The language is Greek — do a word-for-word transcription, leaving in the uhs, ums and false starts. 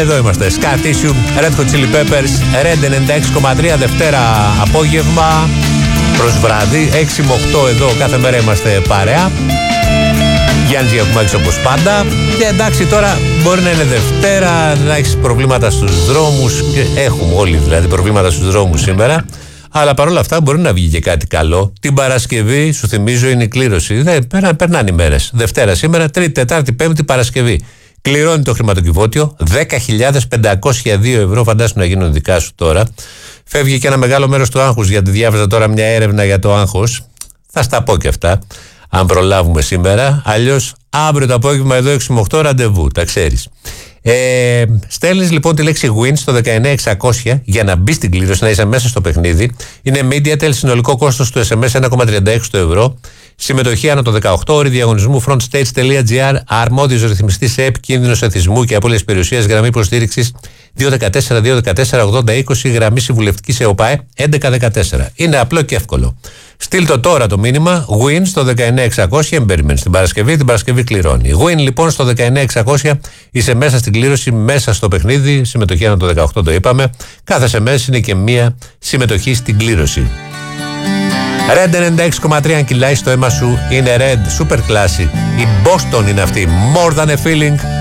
εδώ είμαστε. Scar Tissue, Red Hot Chili Peppers, Red ενενήντα έξι κόμμα τρία, Δευτέρα απόγευμα προς βράδυ, έξι με οκτώ εδώ κάθε μέρα είμαστε παρέα. Γιάννης Γιακουμάκης όπως πάντα. Και εντάξει, τώρα μπορεί να είναι Δευτέρα, να έχεις προβλήματα στους δρόμους, και έχουμε όλοι δηλαδή προβλήματα στους δρόμους σήμερα. Αλλά παρόλα αυτά μπορεί να βγει και κάτι καλό. Την Παρασκευή, σου θυμίζω, είναι η κλήρωση. Δεν, περνάνε οι μέρες. Δευτέρα σήμερα, Τρίτη, Τετάρτη, Πέμπτη, Παρασκευή. Κληρώνει το χρηματοκιβώτιο, δέκα χιλιάδες πεντακόσια δύο ευρώ. Φαντάσου να γίνουν δικά σου τώρα. Φεύγει και ένα μεγάλο μέρος του άγχους, γιατί διάβαζα τώρα μια έρευνα για το άγχος. Θα στα πω και αυτά, αν προλάβουμε σήμερα. Αλλιώς αύριο το απόγευμα εδώ έξι με οκτώ ραντεβού, τα ξέρεις. Ε, στέλνεις λοιπόν τη λέξη win στο δεκαεννιά εξακόσια για να μπει στην κλήρωση, να είσαι μέσα στο παιχνίδι. Είναι Mediatel, συνολικό κόστος του ες εμ ες ένα κόμμα τριάντα έξι ευρώ. Συμμετοχή άνω το δεκαοκτώ, ώρη διαγωνισμού frontstage.gr, αρμόδιος ρυθμιστής σε επικίνδυνος εθισμού και απώλειας περιουσίας, γραμμή υποστήριξης δύο ένα τέσσερα δύο ένα τέσσερα ογδόντα είκοσι, γραμμή συμβουλευτικής ΕΟΠΑΕ έντεκα δεκατέσσερα. Είναι απλό και εύκολο. Στείλ το τώρα το μήνυμα win στο δεκαεννιά εξακόσια, μην περιμένεις την Παρασκευή, την Παρασκευή κληρώνει. Win λοιπόν στο δεκαεννιά εξακόσια, είσαι μέσα στην κλήρωση, μέσα στο παιχνίδι, συμμετοχή άνω το δεκαοκτώ το είπαμε. Κάθε ες εμ ες είναι και μία συμμετοχή στην κλήρωση. Red ενενήντα έξι κόμμα τρία, αν κυλάει στο αίμα σου, είναι Red, super classy. Η Boston είναι αυτή, more than a feeling.